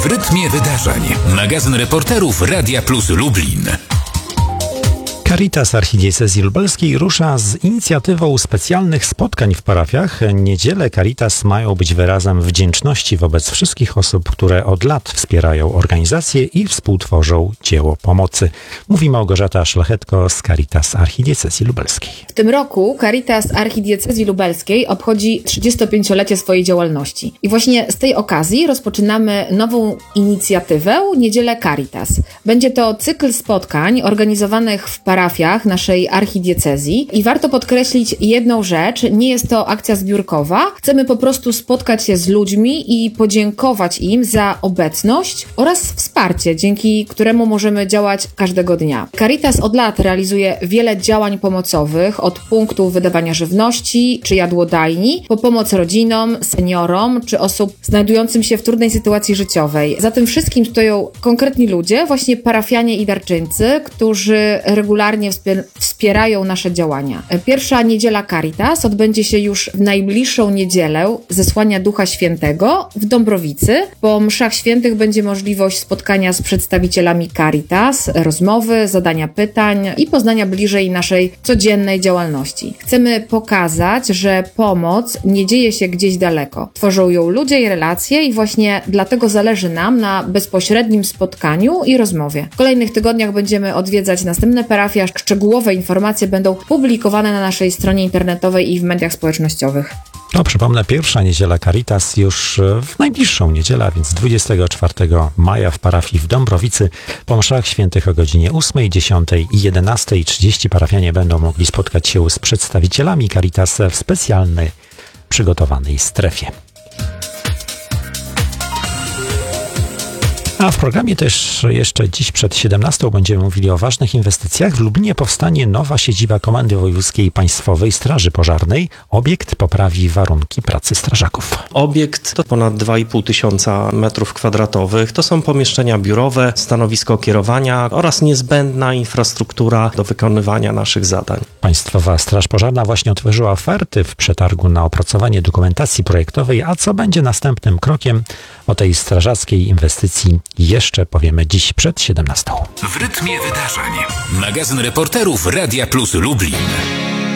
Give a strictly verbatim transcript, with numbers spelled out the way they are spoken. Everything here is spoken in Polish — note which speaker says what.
Speaker 1: W rytmie wydarzeń. Magazyn reporterów Radia Plus Lublin.
Speaker 2: Caritas Archidiecezji Lubelskiej rusza z inicjatywą specjalnych spotkań w parafiach. Niedziele Caritas mają być wyrazem wdzięczności wobec wszystkich osób, które od lat wspierają organizację i współtworzą dzieło pomocy. Mówi Małgorzata Szlachetko z Caritas Archidiecezji Lubelskiej.
Speaker 3: W tym roku Caritas Archidiecezji Lubelskiej obchodzi trzydziestopięciolecie swojej działalności. I właśnie z tej okazji rozpoczynamy nową inicjatywę Niedziele Caritas. Będzie to cykl spotkań organizowanych w parafiach naszej archidiecezji i warto podkreślić jedną rzecz, nie jest to akcja zbiórkowa, chcemy po prostu spotkać się z ludźmi i podziękować im za obecność oraz wsparcie, dzięki któremu możemy działać każdego dnia. Caritas od lat realizuje wiele działań pomocowych, od punktu wydawania żywności czy jadłodajni, po pomoc rodzinom, seniorom czy osób znajdującym się w trudnej sytuacji życiowej. Za tym wszystkim stoją konkretni ludzie, właśnie parafianie i darczyńcy, którzy regularnie wspierają nasze działania. Pierwsza Niedziela Caritas odbędzie się już w najbliższą niedzielę Zesłania Ducha Świętego w Dąbrowicy. Po mszach świętych będzie możliwość spotkania z przedstawicielami Caritas, rozmowy, zadania pytań i poznania bliżej naszej codziennej działalności. Chcemy pokazać, że pomoc nie dzieje się gdzieś daleko. Tworzą ją ludzie i relacje i właśnie dlatego zależy nam na bezpośrednim spotkaniu i rozmowie. W kolejnych tygodniach będziemy odwiedzać następne parafie, szczegółowe informacje będą publikowane na naszej stronie internetowej i w mediach społecznościowych.
Speaker 2: No, przypomnę, pierwsza Niedziela Caritas już w najbliższą niedzielę, a więc dwudziestego czwartego maja w parafii w Dąbrowicy. Po mszach świętych o godzinie ósmej, dziesiątej i jedenastej trzydzieści parafianie będą mogli spotkać się z przedstawicielami Caritas w specjalnej, przygotowanej strefie. A w programie też jeszcze dziś przed siedemnastą będziemy mówili o ważnych inwestycjach. W Lublinie powstanie nowa siedziba Komendy Wojewódzkiej Państwowej Straży Pożarnej. Obiekt poprawi warunki pracy strażaków.
Speaker 4: Obiekt to ponad dwa i pół tysiąca metrów kwadratowych. To są pomieszczenia biurowe, stanowisko kierowania oraz niezbędna infrastruktura do wykonywania naszych zadań.
Speaker 2: Państwowa Straż Pożarna właśnie otworzyła oferty w przetargu na opracowanie dokumentacji projektowej. A co będzie następnym krokiem? O tej strażackiej inwestycji jeszcze powiemy dziś przed siedemnastą.
Speaker 1: W rytmie wydarzeń. Magazyn reporterów Radia Plus Lublin.